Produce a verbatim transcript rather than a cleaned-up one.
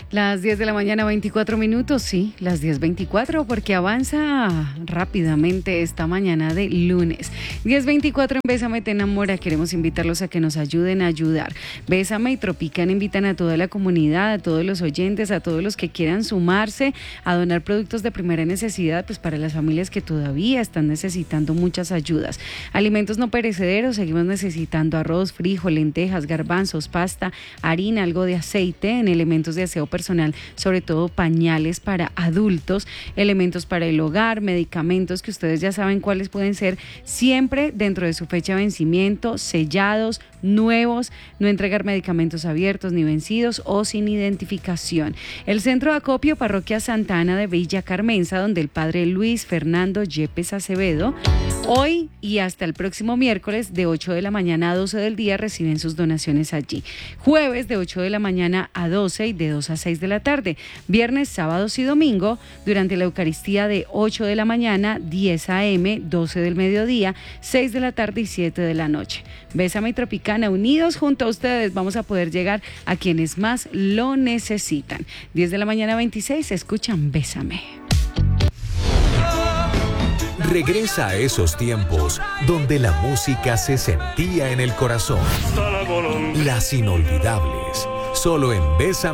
Las diez de la mañana, veinticuatro minutos, sí, las diez veinticuatro, porque avanza rápidamente esta mañana de lunes. diez veinticuatro en Bésame te enamora, queremos invitarlos a que nos ayuden a ayudar. Bésame y Tropican invitan a toda la comunidad, a todos los oyentes, a todos los que quieran sumarse a donar productos de primera necesidad, pues para las familias que todavía están necesitando muchas ayudas. Alimentos no perecederos, seguimos necesitando arroz, frijol, lentejas, garbanzos, pasta, harina, algo de aceite, en elementos de aseo personal, personal, sobre todo pañales para adultos, elementos para el hogar, medicamentos que ustedes ya saben cuáles pueden ser, siempre dentro de su fecha de vencimiento, sellados, nuevos, no entregar medicamentos abiertos ni vencidos o sin identificación. El Centro de Acopio Parroquia Santa Ana de Villa Carmenza, donde el padre Luis Fernando Yepes Acevedo, hoy y hasta el próximo miércoles de ocho de la mañana a doce del día reciben sus donaciones allí. Jueves de ocho de la mañana a doce y de dos a seis de la tarde. Viernes, sábados y domingo durante la Eucaristía de ocho de la mañana, diez a eme, doce del mediodía, seis de la tarde y siete de la noche. Bésame y Tropicana, unidos junto a ustedes vamos a poder llegar a quienes más lo necesitan. diez de la mañana, veintiséis, escuchan Bésame. Regresa a esos tiempos donde la música se sentía en el corazón. Las inolvidables, solo en Bésame.